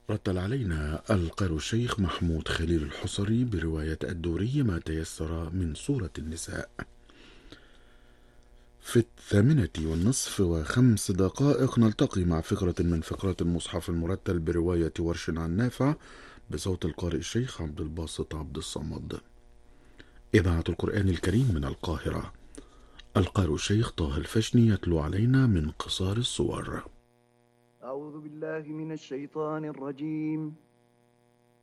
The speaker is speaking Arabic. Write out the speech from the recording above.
رتل علينا القارئ الشيخ محمود خليل الحصري برواية الدوري ما تيسر من سورة النساء. في 8:05 نلتقي مع فقرة من فقرات المصحف المرتل برواية ورش عن نافع بصوت القارئ الشيخ عبد الباسط عبد الصمد. إذاعة القرآن الكريم من القاهرة. القارئ الشيخ طه الفشني يتلو علينا من قصار الصور. أعوذ بالله من الشيطان الرجيم.